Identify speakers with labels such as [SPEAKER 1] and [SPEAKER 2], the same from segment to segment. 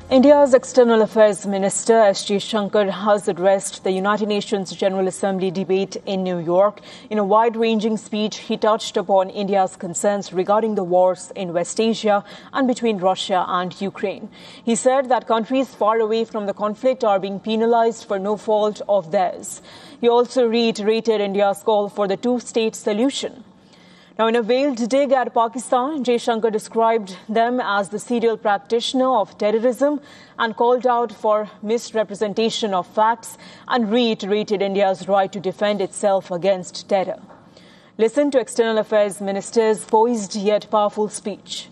[SPEAKER 1] India's External Affairs Minister S. Jaishankar has addressed the United Nations General Assembly debate in New York. In a wide-ranging speech, he touched upon India's concerns regarding the wars in West Asia and between Russia and Ukraine. He said that countries far away from the conflict are being penalized for no fault of theirs. He also reiterated India's call for the two-state solution. Now, in a veiled dig at Pakistan, Jaishankar described them as the serial practitioner of terrorism and called out for misrepresentation of facts and reiterated India's right to defend itself against terror. Listen to External Affairs Minister's poised yet powerful speech.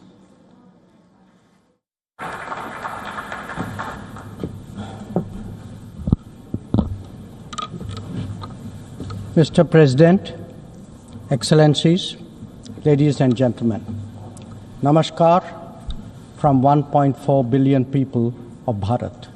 [SPEAKER 2] Mr. President, Excellencies, ladies and gentlemen, Namaskar from 1.4 billion people of Bharat.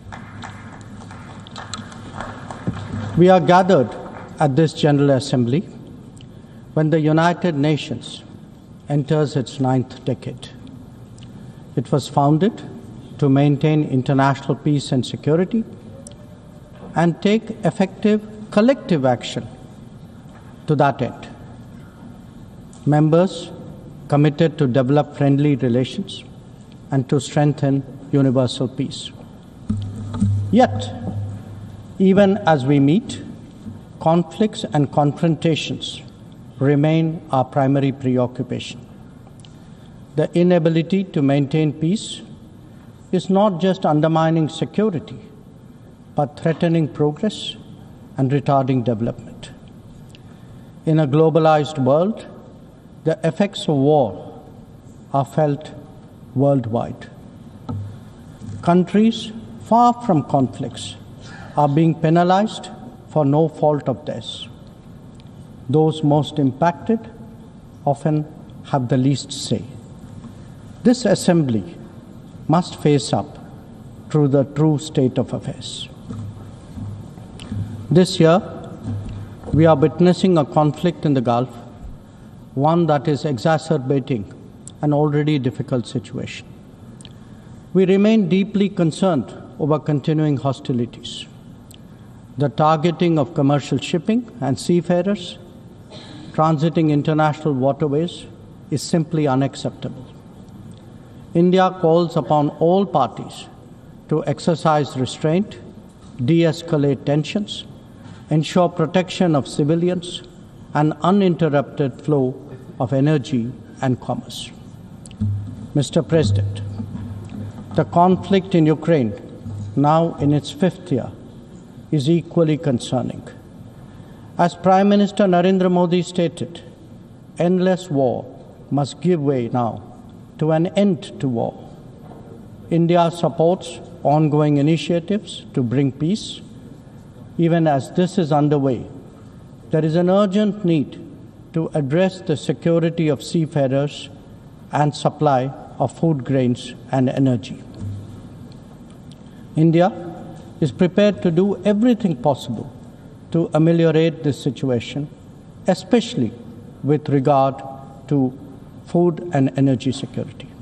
[SPEAKER 2] We are gathered at this General Assembly when the United Nations enters its 9th decade. It was founded to maintain international peace and security and take effective collective action to that end. Members committed to develop friendly relations and to strengthen universal peace. Yet, even as we meet, conflicts and confrontations remain our primary preoccupation. The inability to maintain peace is not just undermining security, but threatening progress and retarding development. In a globalized world, the effects of war are felt worldwide. Countries far from conflicts are being penalized for no fault of theirs. Those most impacted often have the least say. This Assembly must face up to the true state of affairs. This year, we are witnessing a conflict in the Gulf, one that is exacerbating an already difficult situation. We remain deeply concerned over continuing hostilities. The targeting of commercial shipping and seafarers transiting international waterways is simply unacceptable. India calls upon all parties to exercise restraint, de-escalate tensions, ensure protection of civilians, and uninterrupted flow of energy and commerce. Mr. President, the conflict in Ukraine, now in its 5th year, is equally concerning. As Prime Minister Narendra Modi stated, endless war must give way now to an end to war. India supports ongoing initiatives to bring peace. Even as this is underway, there is an urgent need to address the security of seafarers and supply of food grains and energy. India is prepared to do everything possible to ameliorate this situation, especially with regard to food and energy security.